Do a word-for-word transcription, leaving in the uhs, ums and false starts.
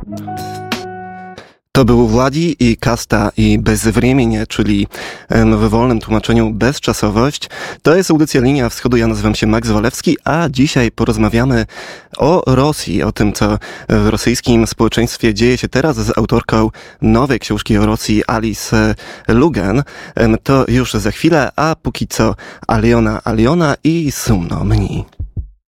To był Wladi i Kasta i Bezwremienie, czyli w wolnym tłumaczeniu bezczasowość. To jest audycja Linia Wschodu, ja nazywam się Max Walewski, a dzisiaj porozmawiamy o Rosji, o tym, co w rosyjskim społeczeństwie dzieje się teraz z autorką nowej książki o Rosji, Alice Lugan. To już za chwilę, a póki co Aliona Aliona i Sumno Mni.